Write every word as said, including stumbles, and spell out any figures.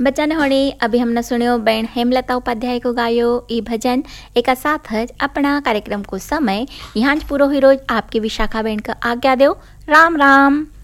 बच्चन होने अभी हमने सुनियो बहन हेमलता उपाध्याय को गायो ई भजन एक साथ हज अपना कार्यक्रम को समय यहाँ पूरो ही रोज आपकी विशाखा बहन का आज्ञा दो। राम राम।